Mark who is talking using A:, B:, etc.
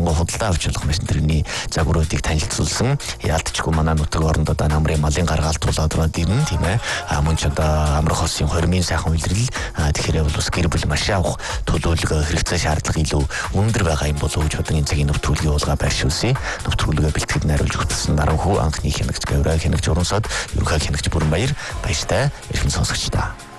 A: сонгоо худалдаа авч болох машинтрийн загваруудыг танилцуулсан. Яалтчгүй манай нутаг оронд одоо намрын малын гаргаалт тулаад ирнэ тийм ээ. Мөн ч одоо амрах улсын хормын сайхан үйлрэл тэгэхээр бол бас гэр бүл маш авах төлөвлөгөө хэрэгцээ шаардлага илүү өндөр байгаа юм болов уу гэж одоо энэ цагийн нэвтрүүлгийн уулга байршуулсан. Нэвтрүүлгээ бэлтгэхэд найруулж өгсөн Наранхүү анхны хянагч Гавраа хянагч Урансод ерөнхий хянагч Бүрэн Баяр баяртай эрхэм сонсогчдаа.